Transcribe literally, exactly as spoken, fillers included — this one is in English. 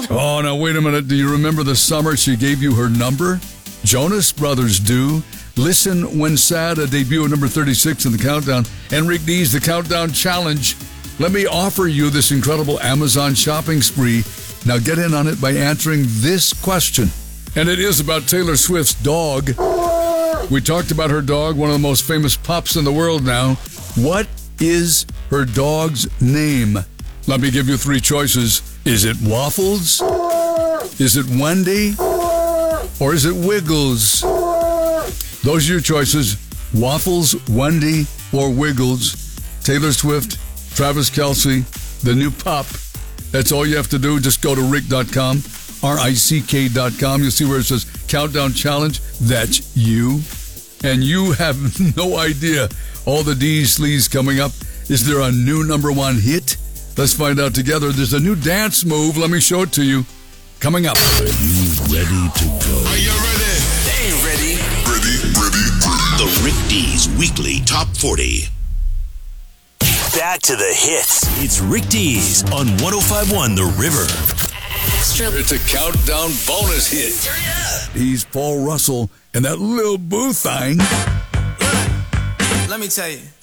world. Oh, now wait a minute. Do you remember the summer she gave you her number? Jonas Brothers do. Listen When Sad, a debut at number thirty-six in the countdown. Enrique D's The Countdown Challenge. Let me offer you this incredible Amazon shopping spree. Now get in on it by answering this question. And it is about Taylor Swift's dog. We talked about her dog, one of the most famous pups in the world now. What is her dog's name? Let me give you three choices. Is it Waffles? Is it Wendy? Or is it Wiggles? Those are your choices. Waffles, Wendy, or Wiggles. Taylor Swift, Travis Kelce, the new pup. That's all you have to do. Just go to rick dot com, R I C K dot com. You'll see where it says Countdown Challenge. That's you. And you have no idea all the D's, sleaze coming up. Is there a new number one hit? Let's find out together. There's a new dance move. Let me show it to you. Coming up. Are you ready to go? Are you ready? They ain't ready. Ready, ready, ready. The Rick D's Weekly Top forty. Back to the hits. It's Rick D's on one oh five point one The River. Extra. It's a countdown bonus hit. He's Paul Russell and that little boo thing. Let me tell you.